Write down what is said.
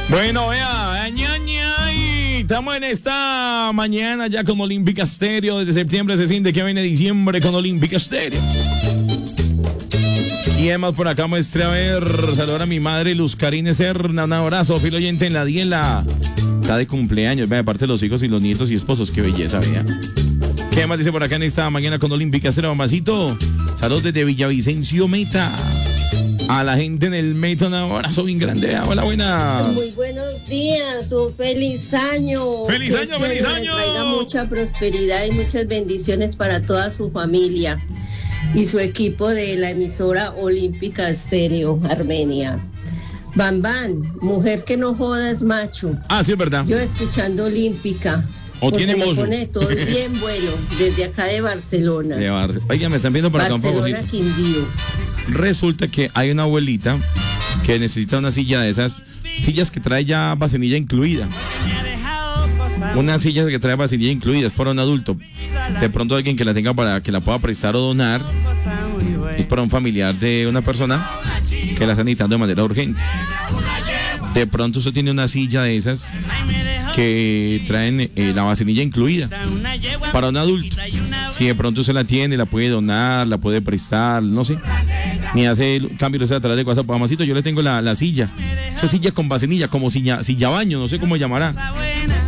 Bueno, vea, estamos en esta mañana ya con Olímpica Estéreo. Desde septiembre se siente que viene diciembre con Olímpica Estéreo. Y además por acá muestre a ver, saludar a mi madre Luz Karine Serna, un abrazo, fiel oyente en la Diela. Está de cumpleaños, vea, de parte de los hijos y los nietos y esposos, qué belleza, vea. ¿Qué más dice por acá en esta mañana con Olímpica Estéreo, mamacito? Saludos desde Villavicencio Meta. A la gente en el Meta, un abrazo bien grande. Hola, buena. Muy buenos días, un feliz año. ¡Feliz año, feliz año! Traiga mucha prosperidad y muchas bendiciones para toda su familia y su equipo de la emisora Olímpica Estéreo Armenia. Bam, mujer que no joda es macho. Ah, sí, es verdad. Yo escuchando Olímpica. O tiene mozo. Pone todo bien bueno, desde acá de Barcelona. Oiga, me están viendo por acá un poco. Barcelona, Quindío. Resulta que hay una abuelita que necesita una silla de esas sillas que trae ya vacinilla incluida. Una silla que trae vacinilla incluida, es para un adulto. De pronto alguien que la tenga para que la pueda prestar o donar. Es para un familiar de una persona que la está necesitando de manera urgente. De pronto usted tiene una silla de esas que traen la vacinilla incluida para un adulto. Si de pronto usted la tiene, la puede donar, la puede prestar, no sé. Ni hace cambios a través de WhatsApp. Mamacito, yo le tengo la silla. Esa silla con vacinilla, como silla baño, no sé cómo llamará.